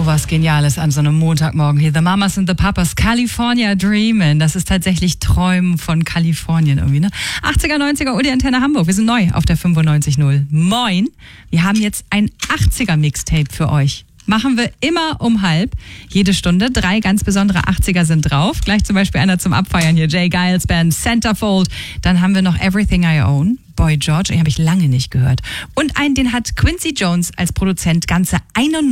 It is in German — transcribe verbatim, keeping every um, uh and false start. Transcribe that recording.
sowas Geniales an so einem Montagmorgen hier. The Mamas and the Papas, California Dreamin'. Das ist tatsächlich Träumen von Kalifornien irgendwie, ne? achtziger, neunziger Uli Antenne Hamburg. Wir sind neu auf der fünfundneunzig Komma null. Moin. Wir haben jetzt ein achtziger Mixtape für euch. Machen wir immer um halb, jede Stunde. Drei ganz besondere achtziger sind drauf. Gleich zum Beispiel einer zum Abfeiern hier. Jay Giles Band, Centerfold. Dann haben wir noch Everything I Own. Boy George, den habe ich lange nicht gehört. Und einen, den hat Quincy Jones als Produzent ganze einundneunzig